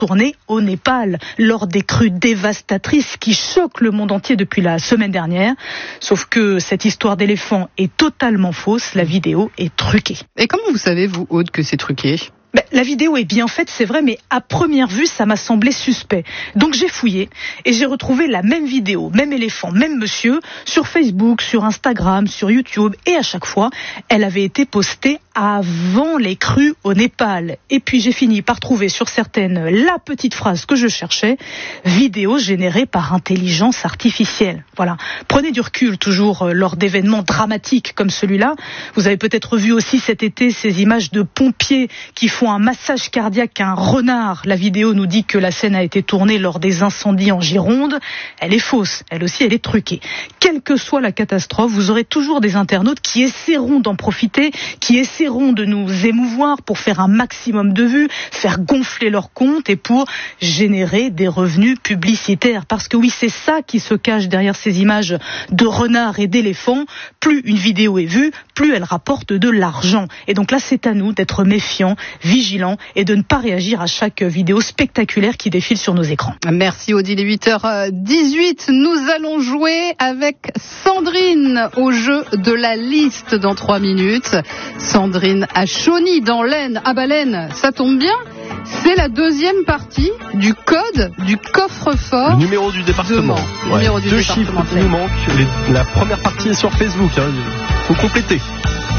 tourné au Népal lors des crues dévastatrices qui choquent le monde entier depuis la semaine dernière. Sauf que cette histoire d'éléphant est totalement fausse, la vidéo est truquée. Et comment vous savez, vous, Aude, que c'est truqué ? La vidéo est bien faite, c'est vrai, mais à première vue, ça m'a semblé suspect. Donc j'ai fouillé et j'ai retrouvé la même vidéo, même éléphant, même monsieur, sur Facebook, sur Instagram, sur YouTube. Et à chaque fois, elle avait été postée avant les crues au Népal. Et puis j'ai fini par trouver sur certaines la petite phrase que je cherchais, vidéo générée par intelligence artificielle. Voilà. Prenez du recul toujours lors d'événements dramatiques comme celui-là. Vous avez peut-être vu aussi cet été ces images de pompiers qui font un massage cardiaque à un renard. La vidéo nous dit que la scène a été tournée lors des incendies en Gironde. Elle est fausse. Elle aussi, elle est truquée. Quelle que soit la catastrophe, vous aurez toujours des internautes qui essaieront d'en profiter, qui essaieront de nous émouvoir pour faire un maximum de vues, faire gonfler leur compte et pour générer des revenus publicitaires. Parce que oui, c'est ça qui se cache derrière ces images de renards et d'éléphants. Plus une vidéo est vue, plus elle rapporte de l'argent. Et donc là, c'est à nous d'être méfiants, vigilants et de ne pas réagir à chaque vidéo spectaculaire qui défile sur nos écrans. Merci Odile, 8h18. Nous allons jouer avec Sandrine au jeu de la liste dans 3 minutes. Sandrine à Chauny dans l'Aisne. Ah bah l'Aisne, ça tombe bien. C'est la deuxième partie du code du coffre-fort. Le numéro du département. Numéro du 2 département. chiffres qui nous manquent. La première partie est sur Facebook. Faut compléter.